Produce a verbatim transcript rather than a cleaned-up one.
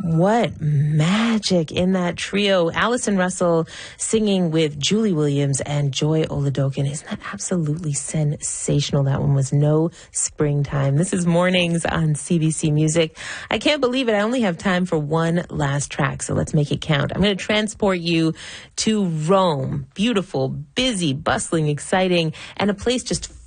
What magic in that trio. Allison Russell singing with Julie Williams and Joy Oladokin. Isn't that absolutely sensational? That one was No Springtime. This is Mornings on C B C Music. I can't believe it. I only have time for one last track, so let's make it count. I'm going to transport you to Rome. Beautiful, busy, bustling, exciting, and a place just